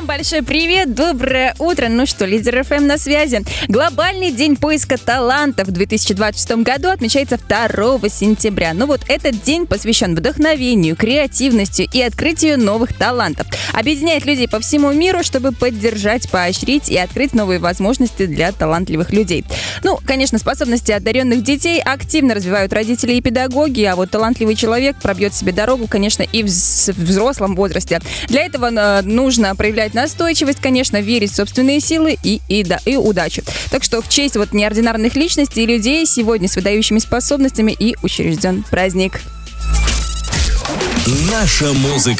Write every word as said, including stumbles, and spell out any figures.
Всем большой привет, доброе утро. Ну что, Лидер эф эм на связи. Глобальный день поиска талантов в две тысячи двадцать шестом году отмечается второго сентября. Ну вот этот день посвящен вдохновению, креативности и открытию новых талантов. Объединяет людей по всему миру, чтобы поддержать, поощрить и открыть новые возможности для талантливых людей. Ну, конечно, способности одаренных детей активно развивают родители и педагоги, а вот талантливый человек пробьет себе дорогу, конечно, и в взрослом возрасте. Для этого э, нужно проявлять настойчивость, конечно, верить в собственные силы и, и, да, и удачу. Так что в честь вот неординарных личностей и людей сегодня с выдающими способностями и учрежден праздник. Наша музыка.